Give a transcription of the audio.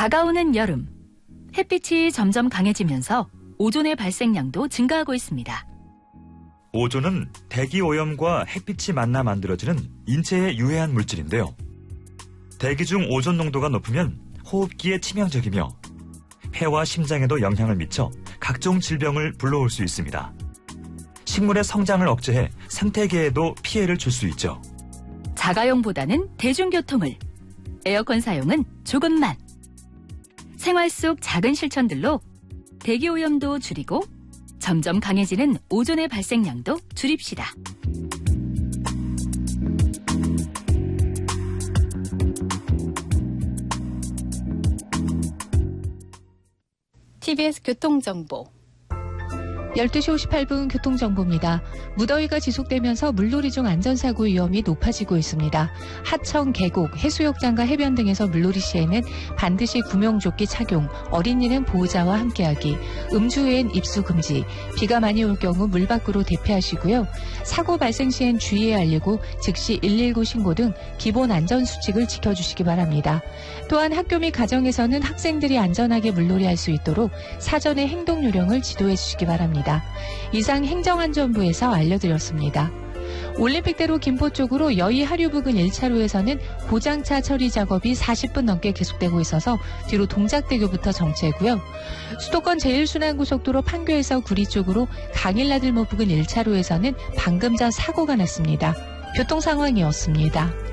다가오는 여름, 햇빛이 점점 강해지면서 오존의 발생량도 증가하고 있습니다. 오존은 대기 오염과 햇빛이 만나 만들어지는 인체에 유해한 물질인데요. 대기 중 오존 농도가 높으면 호흡기에 치명적이며 폐와 심장에도 영향을 미쳐 각종 질병을 불러올 수 있습니다. 식물의 성장을 억제해 생태계에도 피해를 줄 수 있죠. 자가용보다는 대중교통을, 에어컨 사용은 조금만. 생활 속 작은 실천들로 대기 오염도 줄이고 점점 강해지는 오존의 발생량도 줄입시다. TBS 교통정보 12시 58분 교통정보입니다. 무더위가 지속되면서 물놀이 중 안전사고 위험이 높아지고 있습니다. 하청, 계곡, 해수욕장과 해변 등에서 물놀이 시에는 반드시 구명조끼 착용, 어린이는 보호자와 함께하기, 음주 후엔 입수 금지, 비가 많이 올 경우 물 밖으로 대피하시고요. 사고 발생 시엔 주의해 알리고 즉시 119 신고 등 기본 안전수칙을 지켜주시기 바랍니다. 또한 학교 및 가정에서는 학생들이 안전하게 물놀이할 수 있도록 사전에 행동 요령을 지도해 주시기 바랍니다. 이상 행정안전부에서 알려드렸습니다. 올림픽대로 김포 쪽으로 여의 하류 부근 1차로에서는 고장차 처리 작업이 40분 넘게 계속되고 있어서 뒤로 동작대교부터 정체고요. 수도권 제1순환고속도로 판교에서 구리 쪽으로 강일나들목 부근 1차로에서는 방금 전 사고가 났습니다. 교통 상황이었습니다.